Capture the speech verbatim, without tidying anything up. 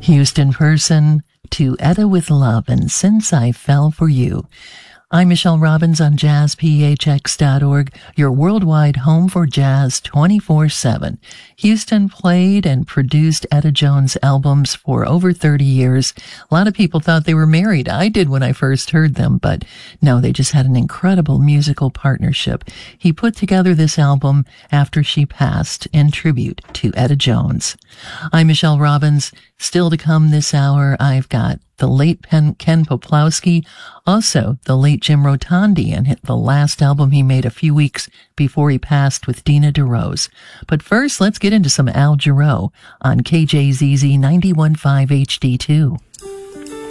Houston Person, to Etta with Love and Since I Fell for You. I'm Michelle Robbins on jazz p h x dot org, your worldwide home for jazz twenty-four seven. Houston played and produced Etta Jones albums for over thirty years. A lot of people thought they were married. I did when I first heard them, but no, they just had an incredible musical partnership. He put together this album after she passed in tribute to Etta Jones. I'm Michelle Robbins. Still to come this hour, I've got the late Ken, Ken Poplawski, also the late Jim Rotondi, and the last album he made a few weeks before he passed with Dina DeRose. But first, let's get into some Al Jarreau on K J Z Z ninety-one point five H D two.